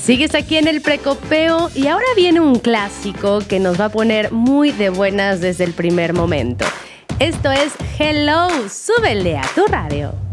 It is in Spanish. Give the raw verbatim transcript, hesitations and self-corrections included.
Sigues aquí en el Precopeo y ahora viene un clásico que nos va a poner muy de buenas desde el primer momento. Esto es Hello, súbele a tu radio.